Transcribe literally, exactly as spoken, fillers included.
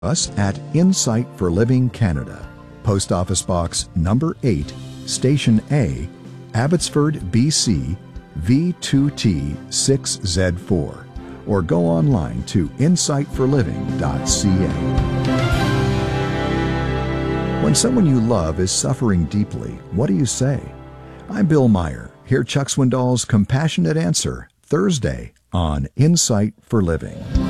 Us at Insight for Living Canada, Post Office Box number eight, Station A, Abbotsford, B C, V two T six Z four, or go online to insight for living dot c a. When someone you love is suffering deeply, what do you say? I'm Bill Meyer. Hear Chuck Swindoll's compassionate answer Thursday on Insight for Living.